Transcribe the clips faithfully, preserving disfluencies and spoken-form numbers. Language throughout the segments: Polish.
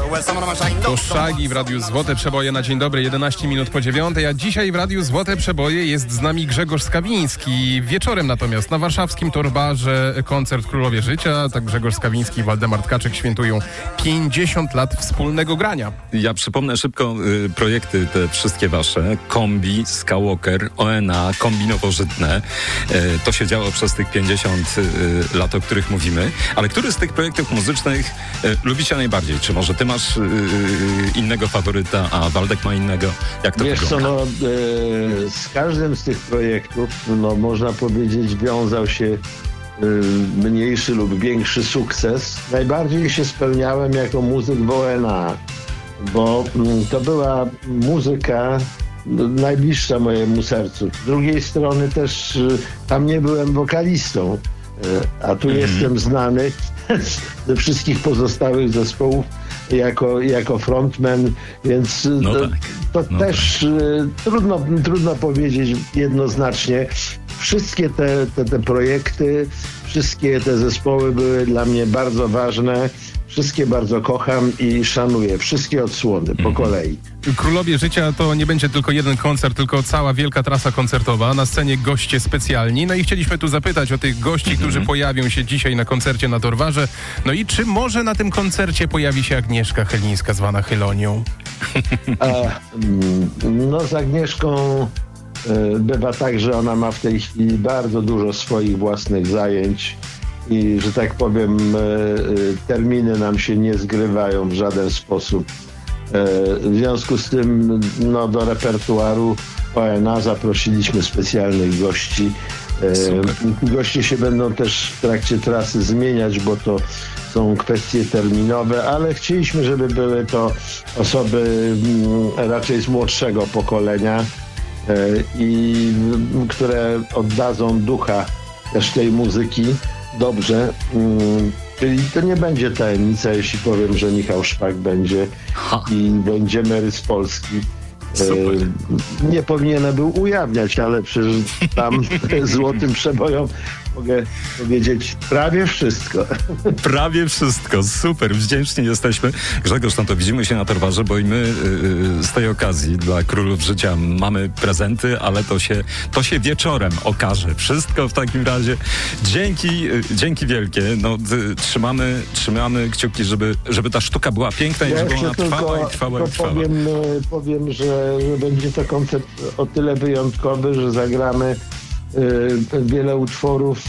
To Shaggy w Radiu Złote Przeboje na dzień dobry, jedenaście minut po dziewiątej, a dzisiaj w Radiu Złote Przeboje jest z nami Grzegorz Skawiński. Wieczorem natomiast na warszawskim Torbarze koncert Królowie Życia. Tak Grzegorz Skawiński i Waldemar Tkaczyk świętują pięćdziesiąt lat wspólnego grania. Ja przypomnę szybko y, projekty te wszystkie wasze. Kombi, Skywalker, O N A, Kombi Nowożytne. Y, to się działo przez tych pięćdziesiąt y, lat, o których mówimy. Ale który z tych projektów muzycznych y, lubicie najbardziej? Czy może ty masz y, y, innego faworyta, a Waldek ma innego? Jak to Wiesz wygląda? co, no, y, z każdym z tych projektów, no, można powiedzieć, wiązał się y, mniejszy lub większy sukces. Najbardziej się spełniałem jako muzyk w O N A, bo y, to była muzyka najbliższa mojemu sercu. Z drugiej strony też y, tam nie byłem wokalistą, y, a tu mm-hmm. jestem znany ze wszystkich pozostałych zespołów jako, jako frontman, więc no to, tak. to no też tak. y, trudno, trudno powiedzieć jednoznacznie. Wszystkie te, te, te projekty, wszystkie te zespoły były dla mnie bardzo ważne. Wszystkie bardzo kocham i szanuję. Wszystkie odsłony po kolei. Królowie Życia to nie będzie tylko jeden koncert, tylko cała wielka trasa koncertowa. Na scenie goście specjalni. No i chcieliśmy tu zapytać o tych gości, mm-hmm. którzy pojawią się dzisiaj na koncercie na Torwarze. No i czy może na tym koncercie pojawi się Agnieszka Chylińska, zwana Chylonią? A, no z Agnieszką y, bywa tak, że ona ma w tej chwili bardzo dużo swoich własnych zajęć. I, że tak powiem, terminy nam się nie zgrywają w żaden sposób. W związku z tym no, do repertuaru O N A zaprosiliśmy specjalnych gości. Super. Goście się będą też w trakcie trasy zmieniać, bo to są kwestie terminowe, ale chcieliśmy, żeby były to osoby raczej z młodszego pokolenia i które oddadzą ducha też tej muzyki. Dobrze, hmm, czyli to nie będzie tajemnica, jeśli powiem, że Michał Szpak będzie ha. i będzie Mary z Polski. E, nie powinienem był ujawniać, ale przecież tam złotym przebojom mogę powiedzieć prawie wszystko. Prawie wszystko, super, wdzięczni jesteśmy. Grzegorz, no to widzimy się na Torwarze, bo i my yy, z tej okazji dla Królów Życia mamy prezenty, ale to się, to się wieczorem okaże. Wszystko w takim razie. Dzięki, yy, dzięki wielkie. No, yy, trzymamy, trzymamy kciuki, żeby, żeby ta sztuka była piękna i ja żeby ona trwała tylko, i trwała i trwała. Powiem, powiem że, że będzie to koncert o tyle wyjątkowy, że zagramy wiele utworów,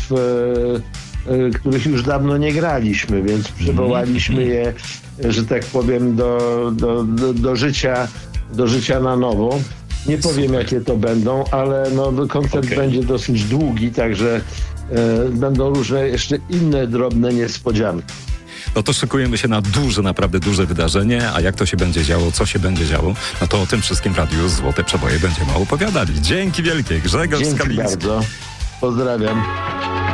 których już dawno nie graliśmy, więc przywołaliśmy je, że tak powiem, do, do, do, do życia, do życia na nowo. Nie powiem, jakie to będą, ale no, koncert okay. będzie dosyć długi, także e, będą różne jeszcze inne drobne niespodzianki. No to szykujemy się na duże, naprawdę duże wydarzenie, a jak to się będzie działo, co się będzie działo, no to o tym wszystkim w Radiu Złote Przeboje będziemy opowiadali. Dzięki wielkie, Grzegorz Dzięki Skawiński. bardzo. Pozdrawiam.